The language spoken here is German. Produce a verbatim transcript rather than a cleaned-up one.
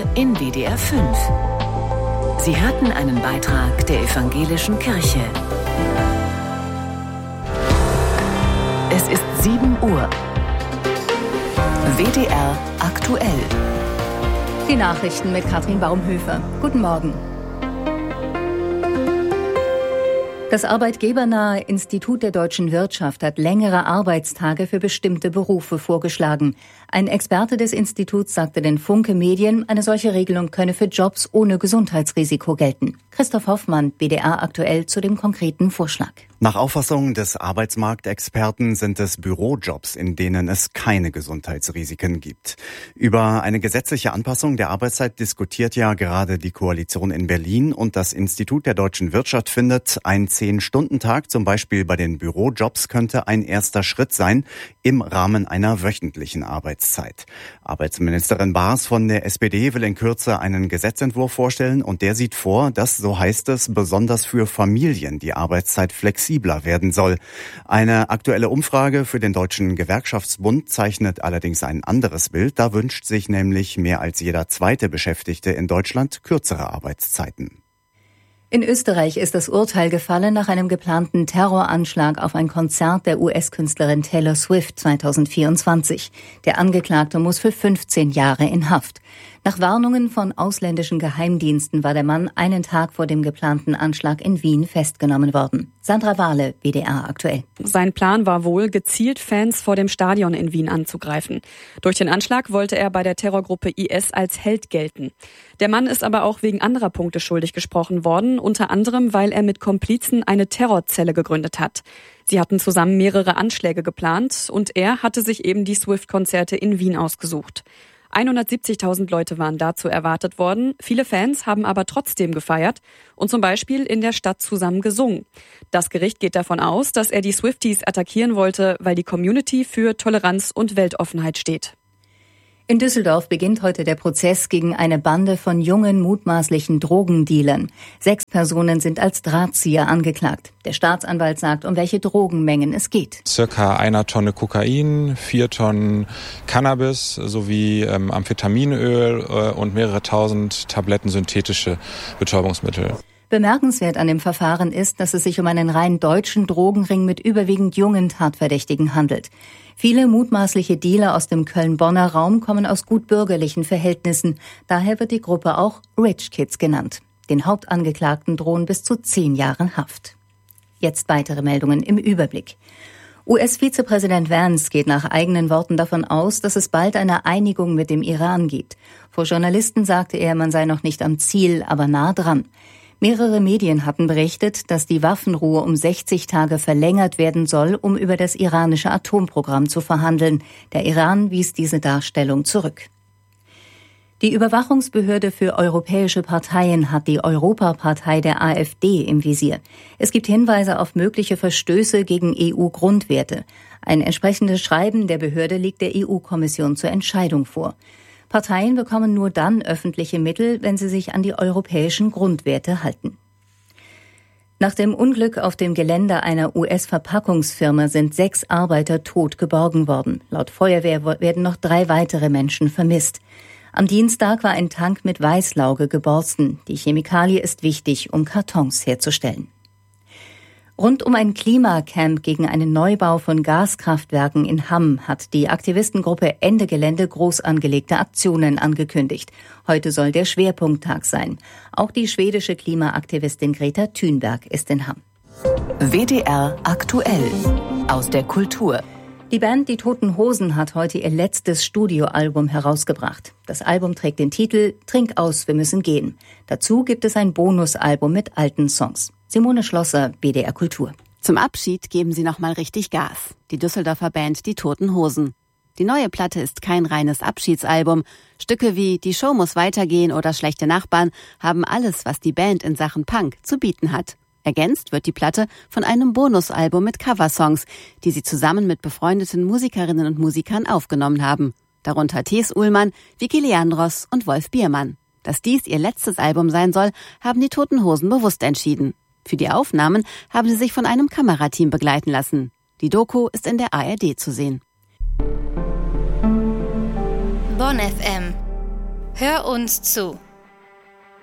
in W D R fünf. Sie hörten einen Beitrag der Evangelischen Kirche. Es ist sieben Uhr. W D R aktuell. Die Nachrichten mit Katrin Baumhöfer. Guten Morgen. Das arbeitgebernahe Institut der deutschen Wirtschaft hat längere Arbeitstage für bestimmte Berufe vorgeschlagen. Ein Experte des Instituts sagte den Funke Medien, eine solche Regelung könne für Jobs ohne Gesundheitsrisiko gelten. Christoph Hoffmann, B D R aktuell zu dem konkreten Vorschlag. Nach Auffassung des Arbeitsmarktexperten sind es Bürojobs, in denen es keine Gesundheitsrisiken gibt. Über eine gesetzliche Anpassung der Arbeitszeit diskutiert ja gerade die Koalition in Berlin und das Institut der deutschen Wirtschaft findet, ein Zehn-Stunden-Tag zum Beispiel bei den Bürojobs könnte ein erster Schritt sein im Rahmen einer wöchentlichen Arbeitszeit. Arbeitsministerin Baas von der S P D will in Kürze einen Gesetzentwurf vorstellen und der sieht vor, dass, so heißt es, besonders für Familien die Arbeitszeit flexibler werden soll. Eine aktuelle Umfrage für den Deutschen Gewerkschaftsbund zeichnet allerdings ein anderes Bild. Da wünscht sich nämlich mehr als jeder zweite Beschäftigte in Deutschland kürzere Arbeitszeiten. In Österreich ist das Urteil gefallen nach einem geplanten Terroranschlag auf ein Konzert der U S-Künstlerin Taylor Swift zweitausendvierundzwanzig. Der Angeklagte muss für fünfzehn Jahre in Haft. Nach Warnungen von ausländischen Geheimdiensten war der Mann einen Tag vor dem geplanten Anschlag in Wien festgenommen worden. Sandra Wahle, B D R aktuell. Sein Plan war wohl, gezielt Fans vor dem Stadion in Wien anzugreifen. Durch den Anschlag wollte er bei der Terrorgruppe I S als Held gelten. Der Mann ist aber auch wegen anderer Punkte schuldig gesprochen worden, unter anderem, weil er mit Komplizen eine Terrorzelle gegründet hat. Sie hatten zusammen mehrere Anschläge geplant und er hatte sich eben die Swift-Konzerte in Wien ausgesucht. hundertsiebzigtausend Leute waren dazu erwartet worden. Viele Fans haben aber trotzdem gefeiert und zum Beispiel in der Stadt zusammen gesungen. Das Gericht geht davon aus, dass er die Swifties attackieren wollte, weil die Community für Toleranz und Weltoffenheit steht. In Düsseldorf beginnt heute der Prozess gegen eine Bande von jungen, mutmaßlichen Drogendealern. Sechs Personen sind als Drahtzieher angeklagt. Der Staatsanwalt sagt, um welche Drogenmengen es geht. Circa einer Tonne Kokain, vier Tonnen Cannabis sowie ähm, Amphetaminöl äh, und mehrere tausend Tabletten synthetische Betäubungsmittel. Bemerkenswert an dem Verfahren ist, dass es sich um einen rein deutschen Drogenring mit überwiegend jungen Tatverdächtigen handelt. Viele mutmaßliche Dealer aus dem Köln-Bonner Raum kommen aus gut bürgerlichen Verhältnissen. Daher wird die Gruppe auch Rich Kids genannt. Den Hauptangeklagten drohen bis zu zehn Jahren Haft. Jetzt weitere Meldungen im Überblick. U S-Vizepräsident Vance geht nach eigenen Worten davon aus, dass es bald eine Einigung mit dem Iran gibt. Vor Journalisten sagte er, man sei noch nicht am Ziel, aber nah dran. Mehrere Medien hatten berichtet, dass die Waffenruhe um sechzig Tage verlängert werden soll, um über das iranische Atomprogramm zu verhandeln. Der Iran wies diese Darstellung zurück. Die Überwachungsbehörde für europäische Parteien hat die Europapartei der AfD im Visier. Es gibt Hinweise auf mögliche Verstöße gegen E U-Grundwerte. Ein entsprechendes Schreiben der Behörde liegt der E U-Kommission zur Entscheidung vor. Parteien bekommen nur dann öffentliche Mittel, wenn sie sich an die europäischen Grundwerte halten. Nach dem Unglück auf dem Gelände einer U S-Verpackungsfirma sind sechs Arbeiter tot geborgen worden. Laut Feuerwehr werden noch drei weitere Menschen vermisst. Am Dienstag war ein Tank mit Weißlauge geborsten. Die Chemikalie ist wichtig, um Kartons herzustellen. Rund um ein Klimacamp gegen einen Neubau von Gaskraftwerken in Hamm hat die Aktivistengruppe Ende Gelände groß angelegte Aktionen angekündigt. Heute soll der Schwerpunkttag sein. Auch die schwedische Klimaaktivistin Greta Thunberg ist in Hamm. W D R aktuell aus der Kultur. Die Band Die Toten Hosen hat heute ihr letztes Studioalbum herausgebracht. Das Album trägt den Titel Trink aus, wir müssen gehen. Dazu gibt es ein Bonusalbum mit alten Songs. Simone Schlosser, B D R Kultur. Zum Abschied geben sie nochmal richtig Gas. Die Düsseldorfer Band Die Toten Hosen. Die neue Platte ist kein reines Abschiedsalbum. Stücke wie Die Show muss weitergehen oder Schlechte Nachbarn haben alles, was die Band in Sachen Punk zu bieten hat. Ergänzt wird die Platte von einem Bonusalbum mit Coversongs, die sie zusammen mit befreundeten Musikerinnen und Musikern aufgenommen haben. Darunter Thes Uhlmann, Vicky Leandros und Wolf Biermann. Dass dies ihr letztes Album sein soll, haben die Toten Hosen bewusst entschieden. Für die Aufnahmen haben sie sich von einem Kamerateam begleiten lassen. Die Doku ist in der A R D zu sehen. Bonn F M. Hör uns zu.